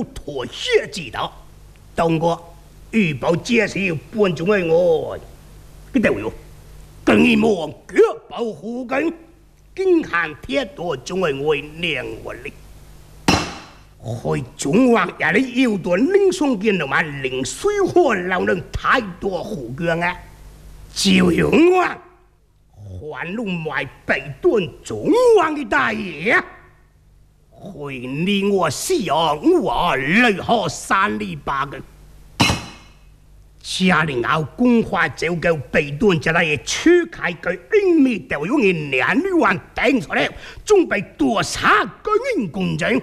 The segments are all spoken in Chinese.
不妥协之道。当过预报接受本种的我，佢哋有更希望确保护根，经行铁道种的我两活力。去中央也嚟要到林松见到嘛，令水火流人太多护疆啊！就用我还弄埋北段中央的大爷，会令我死啊！我雷河3里8个。家里后公话就够北段就嚟出开佢英米就用嘅年女王顶出嚟，准备多杀个人公正。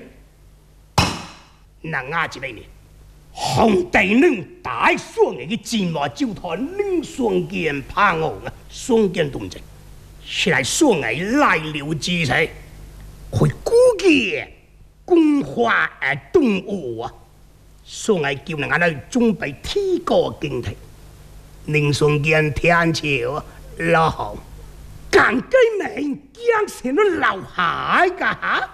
那啱之类呢？红帝人大双嘅战马就台林双剑怕我啊，双剑动静，是来双嘅来了之势，去估计公话嘅动物啊。双係叫人哋準備提高警惕，林雙見天朝老好，更加明將成咗流海噶嚇。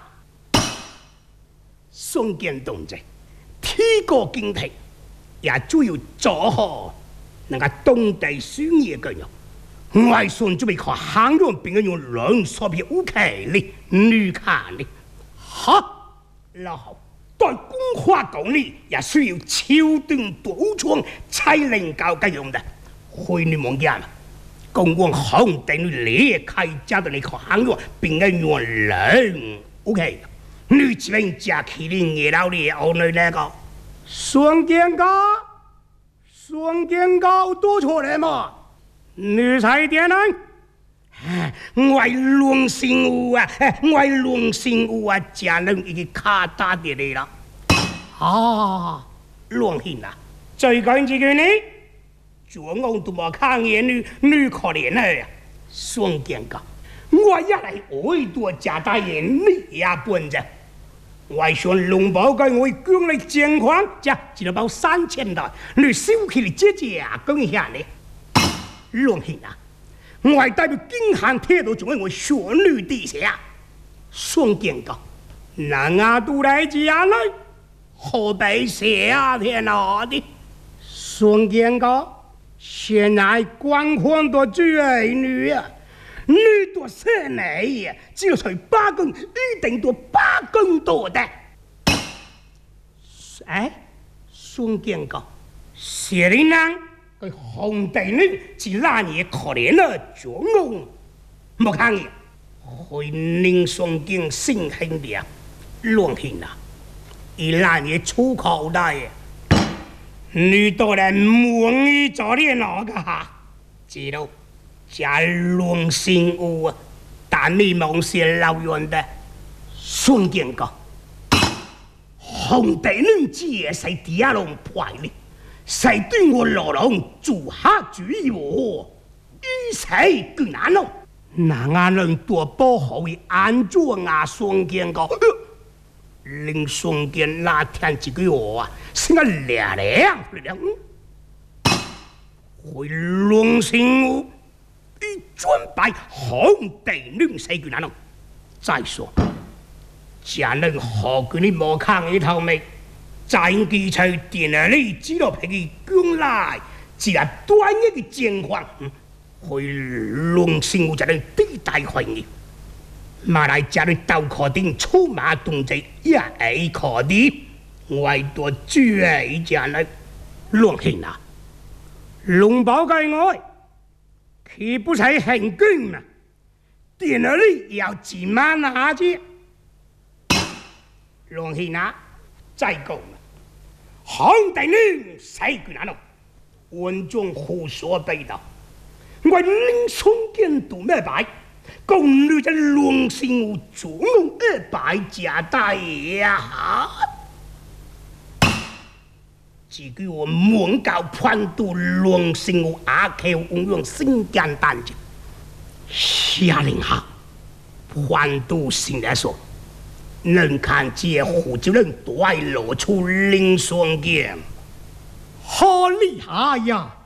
雙見動靜，提高警惕，也主要做好能夠當地選業嘅人。外孫準備靠行動並用兩所別武器嚟女卡嚟，嚇老好。在公话讲理也需要超段多窗才能够嘅用的，去你望见嘛？公公红定你开家的你看用，并嘅用人 ，OK？ 你这边假起你热闹的后女那个双肩高多出来嘛？你才点呢？我龙性物啊，我龙性物啊，家人已经卡打的你了。啊，龙兴啊，最近这个呢，做我都冇看见女可怜啊，双肩高，我一来爱多家大人，你也本着。我想龙宝给我讲的情况，这只包3000袋，你收起来姐姐讲下呢，龙兴啊。我代表京汉铁道总我旋律地下，双肩高，南亚都来家来，河北夏天哪的双肩高，现在光看到这女啊，女多些内呀，只有才8公，一定多8公多的。哎，双肩高，谢林人。佢皇帝呢，只拉嘢可怜啦，做我冇看嘢，去宁双剑新兴的乱兴啊，伊拉嘢出口大嘅，你到来蒙伊做啲哪个哈？知道，加乱性物啊，但你蒙是老远的，双剑个，皇帝呢，只系使第一龙派呢。谁对我老龙做下主意我，以谁更难咯？那俺人多保护的安卓啊双肩高，令双肩那天一句话啊，是个凉凉，会龙心物，以准备红地女谁更难咯？再说，家人何惧你莫看一头眉？在基础电脑里只落皮嘅将来，只系短一嘅情况，去龙生活就能地大会议。马来家里斗壳顶出马动作也系可的，外多注意家呢，龙兴啊，龙宝计我，岂不使行军嘛？电脑里要自慢下子，龙兴啊，再讲。皇帝呢？谁管难咯？文中胡说八道，我林松剑都咩摆，宫女只龙心有主弄摆家大爷啊！这句我蒙教判读龙心有阿口运用新简单字，下令下判读新来说。能看这胡就能对露出林双剑，好厉害呀！